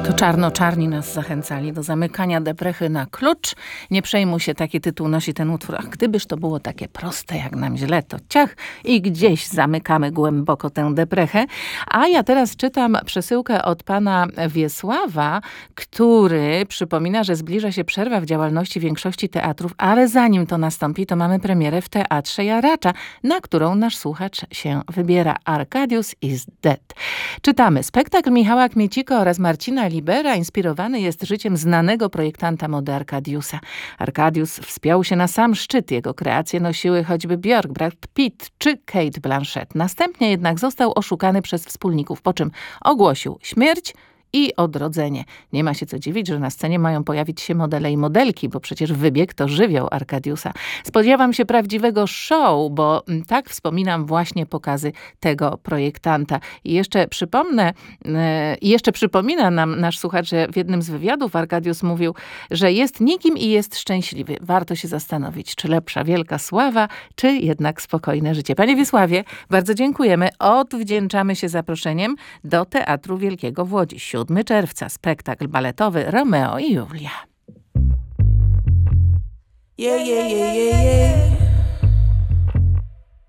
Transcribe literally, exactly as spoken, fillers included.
To czarno-czarni nas zachęcali do zamykania deprechy na klucz. Nie przejmuj się, taki tytuł nosi ten utwór. A gdybyż to było takie proste, jak nam źle, to ciach i gdzieś zamykamy głęboko tę deprechę. A ja teraz czytam przesyłkę od pana Wiesława, który przypomina, że zbliża się przerwa w działalności większości teatrów, ale zanim to nastąpi, to mamy premierę w Teatrze Jaracza, na którą nasz słuchacz się wybiera. Arcadius is Dead. Czytamy. Spektakl Michała Kmiecika oraz Marcina Libera inspirowany jest życiem znanego projektanta mody Arcadiusa. Arcadius wspiął się na sam szczyt. Jego kreacje nosiły choćby Björk, Brad Pitt czy Cate Blanchett. Następnie jednak został oszukany przez wspólników, po czym ogłosił śmierć i odrodzenie. Nie ma się co dziwić, że na scenie mają pojawić się modele i modelki, bo przecież wybieg to żywioł Arcadiusa. Spodziewam się prawdziwego show, bo tak wspominam właśnie pokazy tego projektanta. I jeszcze przypomnę, i jeszcze przypomina nam nasz słuchacz, że w jednym z wywiadów Arcadius mówił, że jest nikim i jest szczęśliwy. Warto się zastanowić, czy lepsza wielka sława, czy jednak spokojne życie. Panie Wiesławie, bardzo dziękujemy. Odwdzięczamy się zaproszeniem do Teatru Wielkiego w Łodzi. siódmego czerwca spektakl baletowy Romeo i Julia. Yeah, yeah, yeah, yeah, yeah.